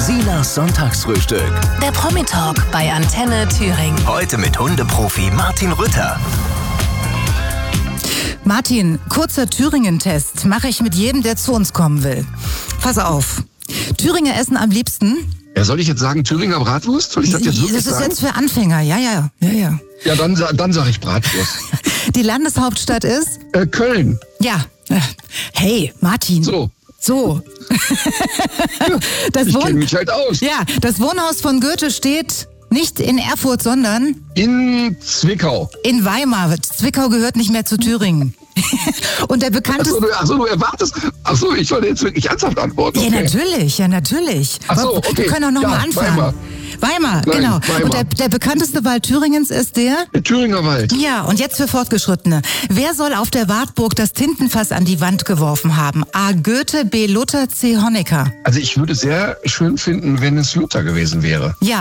Silas Sonntagsfrühstück. Der Promi-Talk bei Antenne Thüringen. Heute mit Hundeprofi Martin Rütter. Martin, kurzer Thüringen-Test mache ich mit jedem, der zu uns kommen will. Pass auf. Thüringer essen am liebsten... Ja, soll ich jetzt sagen Thüringer Bratwurst? Soll ich das jetzt wirklich sagen? Das ist jetzt für Anfänger, ja. Ja, dann sag ich Bratwurst. Die Landeshauptstadt ist? Köln. Ja. Hey, Martin. So. Ich kenne mich halt aus. Ja, das Wohnhaus von Goethe steht nicht in Erfurt, sondern... In Zwickau. In Weimar. Zwickau gehört nicht mehr zu Thüringen. Und der bekannteste... Achso, du erwartest... Achso, ich wollte jetzt wirklich ernsthaft antworten. Okay. Ja, natürlich. Achso, okay. Wir können auch noch mal anfangen. Weimar, genau. Weimar. Und der bekannteste Wald Thüringens ist der? Der Thüringer Wald. Ja, und jetzt für Fortgeschrittene. Wer soll auf der Wartburg das Tintenfass an die Wand geworfen haben? A. Goethe, B. Luther, C. Honecker. Also ich würde sehr schön finden, wenn es Luther gewesen wäre. Ja.